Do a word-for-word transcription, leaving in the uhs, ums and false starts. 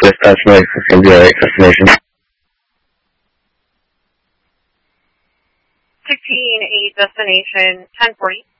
Dispatch Mike, it's going to be our destination. sixteen eight destination ten forty.